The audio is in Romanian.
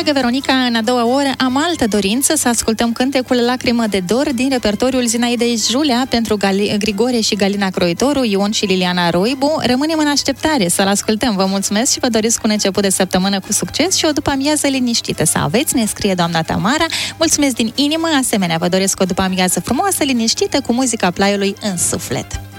Dragă Veronica, în a doua oră am altă dorință să ascultăm cântecul Lacrimă de dor din repertoriul Zinaidei Julea pentru Grigore și Galina Croitoru, Ion și Liliana Roibu. Rămânem în așteptare să-l ascultăm. Vă mulțumesc și vă doresc un început de săptămână cu succes și o după-amiază liniștită să aveți, ne scrie doamna Tamara. Mulțumesc din inimă, asemenea vă doresc o după-amiază frumoasă, liniștită, cu muzica Plaiului în suflet.